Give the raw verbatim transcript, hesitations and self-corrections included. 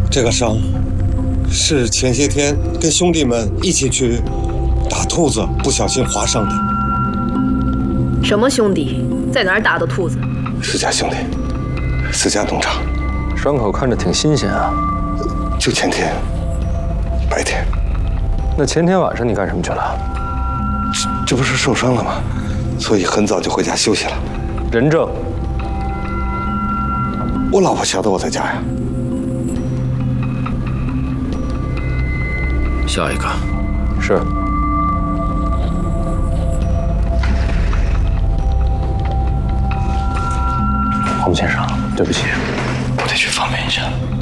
这个伤是前些天跟兄弟们一起去打兔子，不小心划伤的。 什么兄弟？在哪儿打的兔子？ 施家兄弟，施家农场。 伤口看着挺新鲜啊。 就前天白天。 那前天晚上你干什么去了？ 这这不是受伤了吗？所以很早就回家休息了。 人证。 我老婆晓得我在家呀。 下一个。 是。黄先生，对不起， 我得去方便一下。